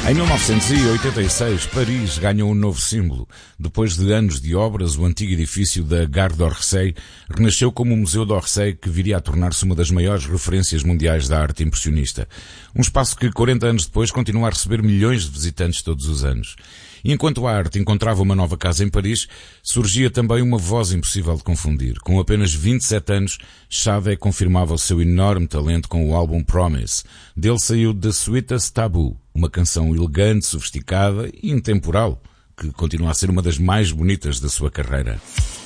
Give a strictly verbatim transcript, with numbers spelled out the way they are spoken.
Em mil novecentos e oitenta e seis, Paris ganhou um novo símbolo. Depois de anos de obras, o antigo edifício da Gare d'Orsay renasceu como o Museu d'Orsay, que viria a tornar-se uma das maiores referências mundiais da arte impressionista. Um espaço que, quarenta anos depois, continua a receber milhões de visitantes todos os anos. E enquanto a arte encontrava uma nova casa em Paris, surgia também uma voz impossível de confundir. Com apenas vinte e sete anos, Sade confirmava o seu enorme talento com o álbum Promise. Dele saiu The Sweetest Taboo, uma canção elegante, sofisticada e intemporal, que continua a ser uma das mais bonitas da sua carreira.